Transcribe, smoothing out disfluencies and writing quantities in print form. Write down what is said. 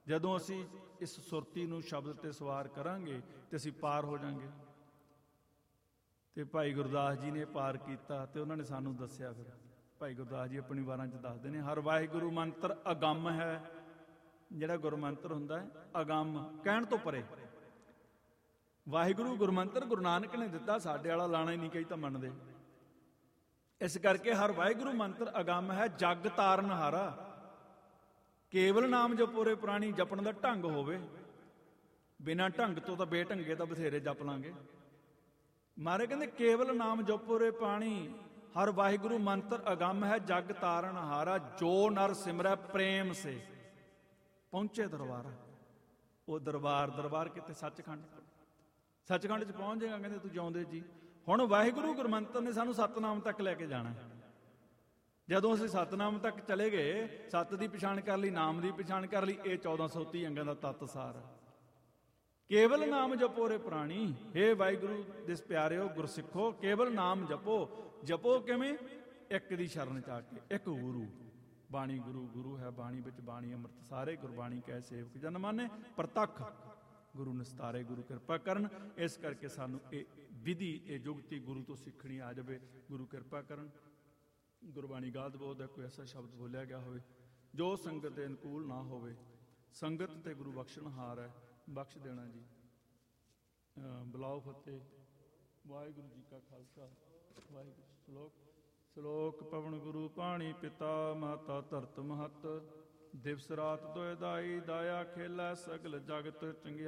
ਜਦੋਂ ਅਸੀਂ ਇਸ ਸੁਰਤੀ ਨੂੰ ਸ਼ਬਦ ਤੇ ਸਵਾਰ ਕਰਾਂਗੇ ਤੇ ਅਸੀਂ ਪਾਰ ਹੋ ਜਾਾਂਗੇ। ਤੇ ਭਾਈ ਗੁਰਦਾਸ ਜੀ ਨੇ ਪਾਰ ਕੀਤਾ ਤੇ ਉਹਨਾਂ ਨੇ ਸਾਨੂੰ ਦੱਸਿਆ। ਫਿਰ ਭਾਈ ਗੁਰਦਾਸ ਜੀ ਆਪਣੀ ਵਾਰਾਂ 'ਚ ਦੱਸਦੇ ਨੇ, ਹਰ ਵਾਹਿਗੁਰੂ ਮੰਤਰ ਅਗੰਮ ਹੈ। ਜਿਹੜਾ ਗੁਰਮੰਤਰ ਹੁੰਦਾ ਹੈ ਅਗੰਮ, ਕਹਿਣ ਤੋਂ ਪਰੇ। ਵਾਹਿਗੁਰੂ ਗੁਰਮੰਤਰ ਗੁਰੂ ਨਾਨਕ ਨੇ ਦਿੱਤਾ, ਸਾਡੇ ਵਾਲਾ ਲਾਣਾ ਹੀ ਨਹੀਂ ਕਹੀ ਤਾਂ ਮੰਨਦੇ। ਇਸ ਕਰਕੇ ਹਰ ਵਾਹਿਗੁਰੂ ਮੰਤਰ ਅਗੰਮ ਹੈ, ਜਗ ਤਾਰਨ ਹਾਰਾ। ਕੇਵਲ ਨਾਮ ਜਪੋ ਰੇ ਪ੍ਰਾਣੀ। ਜਪਣ ਦਾ ਢੰਗ ਹੋਵੇ, ਬਿਨਾਂ ਢੰਗ ਤੋਂ ਤਾਂ ਬੇਢੰਗੇ ਤਾਂ ਬਥੇਰੇ ਜਪ ਲਾਂਗੇ। ਮਾਰੇ ਕਹਿੰਦੇ ਕੇਵਲ ਨਾਮ ਜਪੋ ਰੇ ਪ੍ਰਾਣੀ, ਹਰ ਵਾਹਿਗੁਰੂ ਮੰਤਰ ਅਗੰਮ ਹੈ, ਜਗ ਤਾਰਨ ਹਾਰਾ। ਜੋ ਨਰ ਸਿਮਰੈ ਪ੍ਰੇਮ ਸੇ ਪਹੁੰਚੇ ਦਰਬਾਰਾ। ਉਹ ਦਰਬਾਰ ਕਿਤੇ ਸੱਚਖੰਡ 'ਚ ਪਹੁੰਚ ਜਾਏਗਾ। ਕਹਿੰਦੇ ਤੂੰ ਜਿਉਂਦੇ ਜੀ। ਹੁਣ ਵਾਹਿਗੁਰੂ ਗੁਰਮੰਤਰ ਨੇ ਸਾਨੂੰ ਸਤਨਾਮ ਤੱਕ ਲੈ ਕੇ ਜਾਣਾ। ਜਦੋਂ ਅਸੀਂ ਸਤਨਾਮ ਤੱਕ ਚਲੇ ਗਏ, ਸੱਤ ਦੀ ਪਛਾਣ ਕਰ ਲਈ, ਨਾਮ ਦੀ ਪਛਾਣ ਕਰ ਲਈ। ਇਹ 1430 ਅੰਗਾਂ ਦਾ ਤੱਤ ਸਾਰ। ਕੇਵਲ ਨਾਮ ਜਪੋ ਰੇ ਪ੍ਰਾਣੀ। ਹੇ ਵਾਹਿਗੁਰੂ ਦੇ ਪਿਆਰਿਓ ਗੁਰਸਿੱਖੋ, ਕੇਵਲ ਨਾਮ ਜਪੋ। ਜਪੋ ਕਿਵੇਂ? ਇੱਕ ਦੀ ਸ਼ਰਨ 'ਚ ਆ ਕੇ। ਇੱਕ ਗੁਰੂ ਬਾਣੀ, ਗੁਰੂ ਹੈ ਬਾਣੀ ਵਿੱਚ, ਬਾਣੀ ਅੰਮ੍ਰਿਤ ਸਾਰੇ। ਗੁਰਬਾਣੀ ਕੈ ਸੇਵਕ ਜਨ ਮਾਨੇ, ਪ੍ਰਤੱਖ ਗੁਰੂ ਨਿਸਤਾਰੇ। ਗੁਰੂ ਕਿਰਪਾ ਕਰਨ। ਇਸ ਕਰਕੇ ਸਾਨੂੰ ਇਹ ਵਿਧੀ, ਇਹ ਜੁਗਤੀ ਗੁਰੂ ਤੋਂ ਸਿੱਖਣੀ ਆ ਜਾਵੇ। ਗੁਰੂ ਕਿਰਪਾ ਕਰਨ। ਗੁਰਬਾਣੀ ਗਾਦ ਬੋਧ ਹੈ, ਕੋਈ ਐਸਾ ਸ਼ਬਦ ਬੋਲਿਆ ਗਿਆ ਹੋਵੇ ਜੋ ਸੰਗਤ ਦੇ ਅਨੁਕੂਲ ਨਾ ਹੋਵੇ। ਸੰਗਤ ਤੇ ਗੁਰੂ ਬਖਸ਼ਣਹਾਰ ਹੈ, ਬਖਸ਼ ਦੇਣਾ ਜੀ। ਬੁਲਾਓ ਫਤਿਹ। ਵਾਹਿਗੁਰੂ ਜੀ ਕਾ ਖਾਲਸਾ, ਵਾਹਿਗੁਰੂ। ਸ਼ਲੋਕ ਪਵਨ ਗੁਰੂ ਪਾਣੀ ਪਿਤਾ, ਮਾਤਾ ਧਰਤ ਮਹਤ। ਦਿਵਸ ਰਾਤ ਦੁਇ ਦਾਈ, ਦਾਇਆ ਖੇਲਾ ਸਗਲ ਜਗਤ ਚੰਗਿਆ।